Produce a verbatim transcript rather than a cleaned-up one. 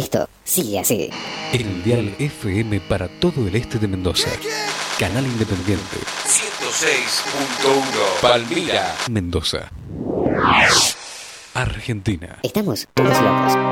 esto sigue así. El dial F M para todo el este de Mendoza. Canal Independiente. ciento seis punto uno Palmira, Mendoza. Argentina. Estamos todos locos.